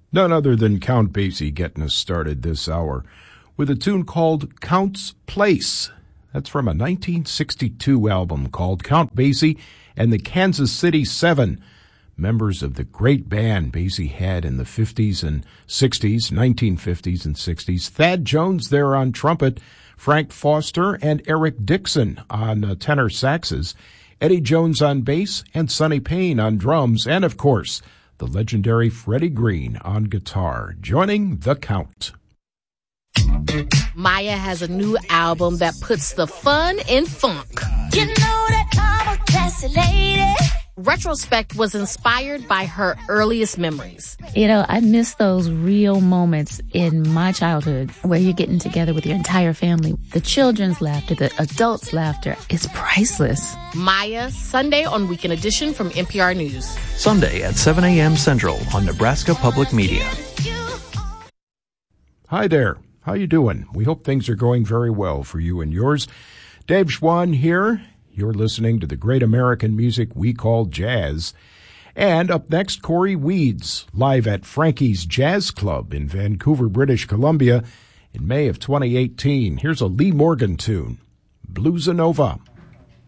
None other than Count Basie getting us started this hour with a tune called Count's Place. That's from a 1962 album called Count Basie and the Kansas City Seven, members of the great band Basie had in the 50s and 60s, 1950s and 60s. Thad Jones there on trumpet, Frank Foster and Eric Dixon on tenor saxes, Eddie Jones on bass, and Sonny Payne on drums, and of course, the legendary Freddie Green on guitar, joining the Count. Maya has a new album that puts the fun in funk. You know that I'm a classy lady. Retrospect was inspired by her earliest memories. You know, I miss those real moments in my childhood where you're getting together with your entire family. The children's laughter, the adults' laughter is priceless. Maya, Sunday on Weekend Edition from NPR News. Sunday at 7 a.m. Central on Nebraska Public Media. Hi there. How you doing? We hope things are going very well for you and yours. Dave Schwann here. You're listening to the great American music we call jazz. And up next, Corey Weeds, live at Frankie's Jazz Club in Vancouver, British Columbia in May of 2018. Here's a Lee Morgan tune, Bluesanova.